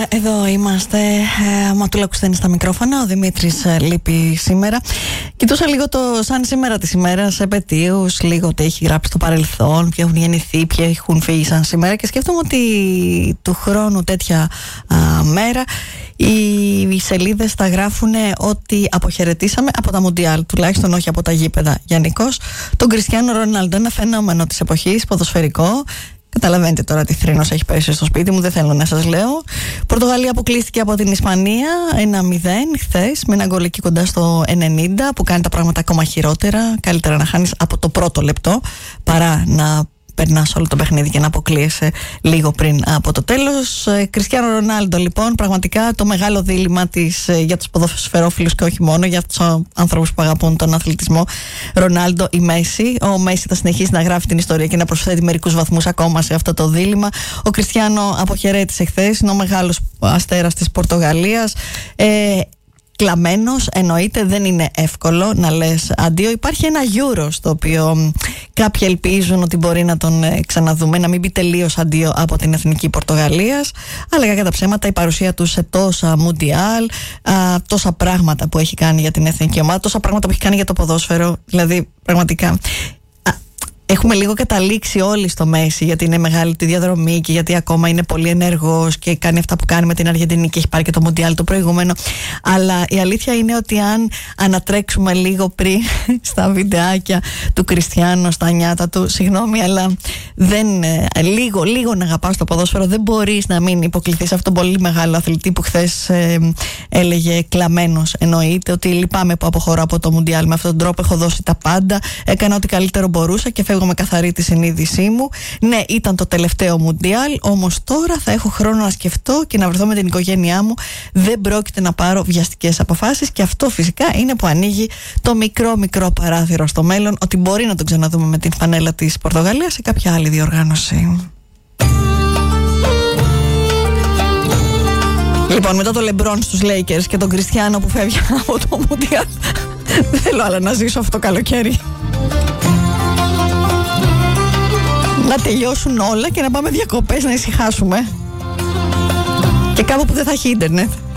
Εδώ είμαστε. Ματούλα Κουστένη στα μικρόφωνα. Ο Δημήτρης λείπει σήμερα. Κοιτούσα λίγο το σαν σήμερα της ημέρας, επετείους, λίγο τι έχει γράψει στο παρελθόν, ποιοι έχουν γεννηθεί, ποιοι έχουν φύγει σαν σήμερα. Και σκέφτομαι ότι του χρόνου τέτοια μέρα οι σελίδες θα γράφουν ότι αποχαιρετήσαμε από τα Μουντιάλ, τουλάχιστον όχι από τα γήπεδα γενικώς, τον Κριστιάνο Ρονάλντο, ένα φαινόμενο της εποχής, ποδοσφαιρικό. Καταλαβαίνετε τώρα τι θρήνος έχει πέσει στο σπίτι μου, δεν θέλω να σας λέω. Πορτογαλία αποκλείστηκε από την Ισπανία 1-0 χθες, με ένα γκολ εκεί κοντά στο 90, που κάνει τα πράγματα ακόμα χειρότερα. Καλύτερα να χάνεις από το πρώτο λεπτό παρά να περνάς όλο το παιχνίδι και να αποκλείεσαι λίγο πριν από το τέλος. Κριστιάνο Ρονάλντο, λοιπόν, πραγματικά το μεγάλο δίλημμα για τους ποδοσφαιρόφιλους και όχι μόνο, για τους άνθρωπους που αγαπούν τον αθλητισμό. Ρονάλντο ή Μέση. Ο Μέση θα συνεχίσει να γράφει την ιστορία και να προσθέτει μερικούς βαθμούς ακόμα σε αυτό το δίλημμα. Ο Κριστιάνο αποχαιρέτησε χθες, είναι ο μεγάλος αστέρας της Πορτογαλίας. Κλαμμένος, εννοείται, δεν είναι εύκολο να λες αντίο. Υπάρχει ένα Euro στο οποίο κάποιοι ελπίζουν ότι μπορεί να τον ξαναδούμε, να μην πει τελείως αντίο από την εθνική Πορτογαλίας, αλλά κακά τα ψέματα η παρουσία του σε τόσα Μουντιάλ, τόσα πράγματα που έχει κάνει για την εθνική ομάδα, τόσα πράγματα που έχει κάνει για το ποδόσφαιρο, δηλαδή πραγματικά έχουμε λίγο καταλήξει όλοι στο Μέση, γιατί είναι μεγάλη τη διαδρομή και γιατί ακόμα είναι πολύ ενεργός και κάνει αυτά που κάνει με την Αργεντινή και έχει πάρει και το Μουντιάλ το προηγούμενο. Αλλά η αλήθεια είναι ότι αν ανατρέξουμε λίγο πριν στα βιντεάκια του Κριστιάνο, στα νιάτα του, συγγνώμη, αλλά λίγο να αγαπάς το ποδόσφαιρο, δεν μπορείς να μην υποκληθείς σε αυτόν τον πολύ μεγάλο αθλητή που χθες έλεγε κλαμμένος. Εννοείται ότι λυπάμαι που αποχωρώ από το Μουντιάλ. Με αυτόν τον τρόπο έχω δώσει τα πάντα, έκανα ό,τι καλύτερο μπορούσα και φεύγω με καθαρή τη συνείδησή μου. Ναι, ήταν το τελευταίο Μουντιάλ, όμως τώρα θα έχω χρόνο να σκεφτώ και να βρεθώ με την οικογένειά μου. Δεν πρόκειται να πάρω βιαστικές αποφάσεις και αυτό φυσικά είναι που ανοίγει το μικρό παράθυρο στο μέλλον, ότι μπορεί να τον ξαναδούμε με την φανέλα της Πορτογαλίας σε κάποια άλλη διοργάνωση. Λοιπόν, μετά το Λεμπρόν στους Lakers και τον Κριστιάνο που φεύγει από το Μουντιάλ, δεν θέλω άλλα να ζήσω αυτό το καλοκαίρι. Να τελειώσουν όλα και να πάμε διακοπές, να ησυχάσουμε. Και κάπου που δεν θα έχει ίντερνετ.